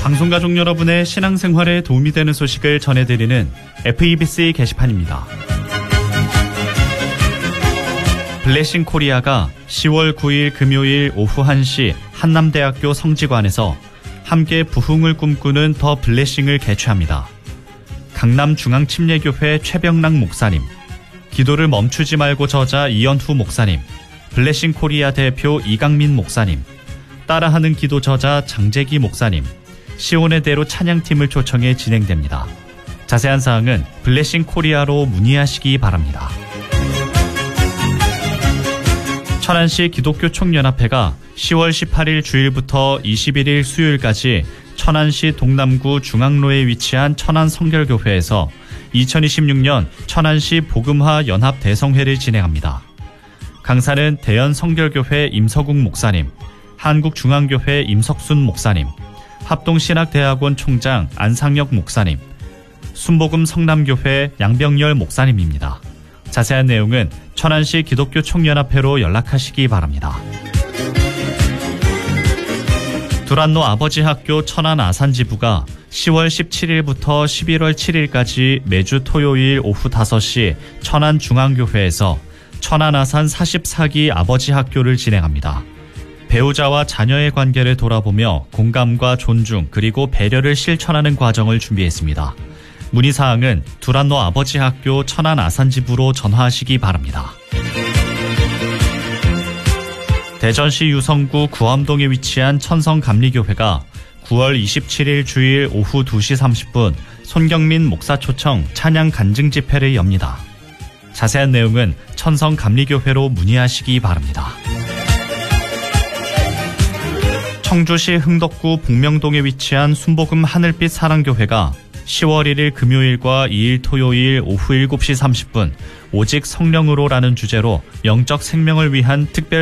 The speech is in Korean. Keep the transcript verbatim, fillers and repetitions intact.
방송가족 여러분의 신앙생활에 도움이 되는 소식을 전해드리는 에프이비씨 게시판입니다. 블레싱 코리아가 시월 구일 금요일 오후 한 시 한남대학교 성지관에서 함께 부흥을 꿈꾸는 더 블레싱을 개최합니다. 강남중앙침례교회 최병락 목사님, 기도를 멈추지 말고 저자 이연후 목사님, 블레싱 코리아 대표 이강민 목사님, 따라하는 기도 저자 장재기 목사님, 시온의 대로 찬양팀을 초청해 진행됩니다. 자세한 사항은 블레싱 코리아로 문의하시기 바랍니다. 천안시 기독교 총연합회가 시월 십팔일 주일부터 이십일일 수요일까지 천안시 동남구 중앙로에 위치한 천안 성결교회에서 이천이십육년 천안시 복음화 연합 대성회를 진행합니다. 강사는 대연 성결교회 임서국 목사님, 한국중앙교회 임석순 목사님, 합동신학대학원 총장 안상혁 목사님, 순복음 성남교회 양병열 목사님입니다. 자세한 내용은 천안시 기독교 총연합회로 연락하시기 바랍니다. 두란노 아버지 학교 천안 아산지부가 시월 십칠일부터 십일월 칠일까지 매주 토요일 오후 다섯 시 천안 중앙교회에서 천안 아산 사십사기 아버지 학교를 진행합니다. 배우자와 자녀의 관계를 돌아보며 공감과 존중 그리고 배려를 실천하는 과정을 준비했습니다. 문의사항은 두란노 아버지 학교 천안 아산지부로 전화하시기 바랍니다. 대전시 유성구 구암동에 위치한 천성감리교회가 구월 이십칠일 주일 오후 두 시 삼십 분 손경민 목사 초청 찬양 간증 집회를 엽니다. 자세한 내용은 천성감리교회로 문의하시기 바랍니다. 청주시 흥덕구 북명동에 위치한 순복음 하늘빛 사랑교회가 시월 일일 금요일과 이일 토요일 오후 일곱 시 삼십 분 오직 성령으로라는 주제로 영적 생명을 위한 특별